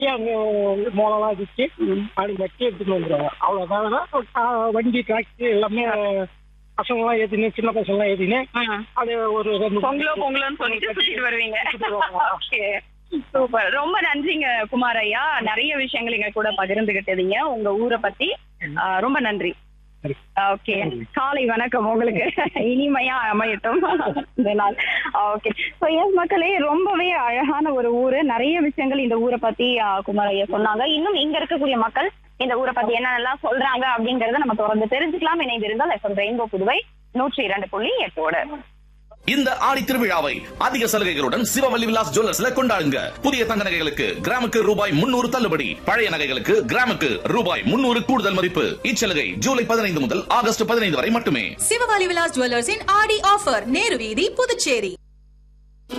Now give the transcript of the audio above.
அங்க மோளம்லாம் அடிச்சு அப்படி வச்சு எடுத்துட்டு வந்துருவாங்க. அவ்வளவுதான். வண்டி டிராக்டர் எல்லாமே பசங்களாம் ஏத்தினு சின்ன பசங்க எல்லாம் ஏத்தினு அது ஒரு பொங்கலோன்னு சொல்லிட்டு சுத்திட்டு வருவீங்க. Okay, super. ரொம்ப நன்றிங்க குமார் ஐயா. நிறைய விஷயங்கள் எங்க கூட பகிர்ந்துகிட்டதீங்க உங்க ஊரை பத்தி. ரொம்ப நன்றி. ஓகே, காலை வணக்கம் உங்களுக்கு. இனிமையா அமையட்டும் இந்த நாள். ஓகே, ஸோ எஸ் மக்களே, ரொம்பவே அழகான ஒரு ஊரு. நிறைய விஷயங்கள் இந்த ஊரை பத்தி குமார் ஐயா சொன்னாங்க. இன்னும் இங்க இருக்கக்கூடிய மக்கள் இந்த ஊரை பத்தி என்னென்னலாம் சொல்றாங்க அப்படிங்கறத நம்ம தொடர்ந்து தெரிஞ்சுக்கலாம். இணைந்திருந்தால் எஃப்எம் ரெயின்போ புதுவை 102.8. இந்த ஆடி திருவிழாவை அதிக சலுகைகளுடன் சிவவல்லி விலாஸ் ஜுவல்லர்ஸ்ல கொண்டாடுங்க. புதிய தங்க நகைகளுக்கு கிராமுக்கு ரூபாய் 300 தள்ளுபடி, பழைய நகைகளுக்கு கிராமுக்கு ரூபாய் 300 கூடுதல் மதிப்பு. இச்சலுகை ஜூலை 15 முதல் ஆகஸ்ட் 15 வரை மட்டுமே. சிவவல்லி விலாஸ் ஜுவல்லர்ஸின் ஆடி ஆஃபர், நேரு வீதி, புதுச்சேரி.